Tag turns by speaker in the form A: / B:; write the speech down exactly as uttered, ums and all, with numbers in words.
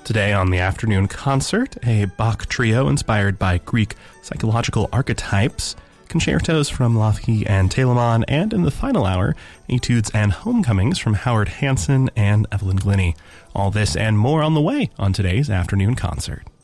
A: Today on the afternoon concert, a Bach trio inspired by Greek psychological archetypes, concertos from Lathy and Telemann, and in the final hour, etudes and homecomings from Howard Hanson and Evelyn Glennie. All this and more on the way on today's afternoon concert.